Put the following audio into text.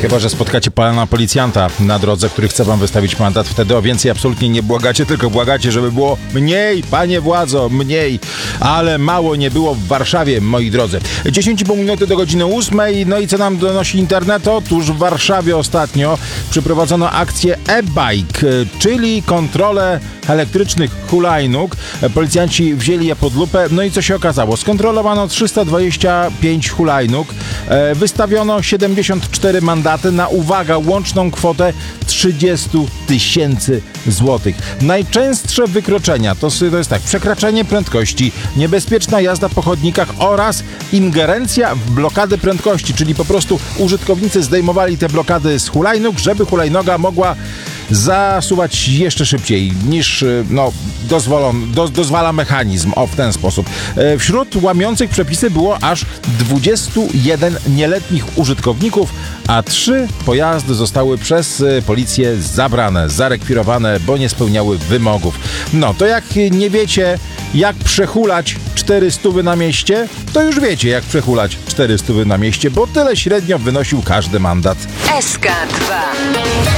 Chyba że spotkacie pana policjanta na drodze, który chce wam wystawić mandat. Wtedy o więcej absolutnie nie błagacie, tylko błagacie, żeby było mniej, panie władzo, mniej. Ale mało nie było w Warszawie, moi drodzy. 10,5 minuty do godziny 8. No i co nam donosi internet? Otóż w Warszawie ostatnio przeprowadzono akcję e-bike, czyli kontrolę elektrycznych hulajnóg. Policjanci wzięli je pod lupę. No i co się okazało? Skontrolowano 325 hulajnóg. Wystawiono 74 mandaty na, uwaga, łączną kwotę 30 000 złotych. Najczęstsze wykroczenia to jest tak: przekraczanie prędkości, niebezpieczna jazda po chodnikach oraz ingerencja w blokady prędkości, czyli po prostu użytkownicy zdejmowali te blokady z hulajnóg, żeby hulajnoga mogła zasuwać jeszcze szybciej niż dozwala mechanizm. O, w ten sposób. Wśród łamiących przepisy było aż 21 nieletnich użytkowników, a 3 pojazdy zostały przez policję zabrane, zarekwirowane, bo nie spełniały wymogów. No, to jak nie wiecie, jak przehulać 400 na mieście, to już wiecie, jak przehulać 400 na mieście, bo tyle średnio wynosił każdy mandat. SK2